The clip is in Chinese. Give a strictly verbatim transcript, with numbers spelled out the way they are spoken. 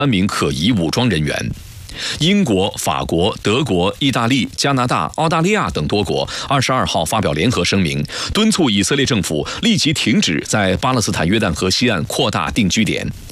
三名可疑武装人员。英国、法国、德国、意大利、加拿大、澳大利亚等多国二十二号发表联合声明，敦促以色列政府立即停止在巴勒斯坦约旦河西岸扩大定居点。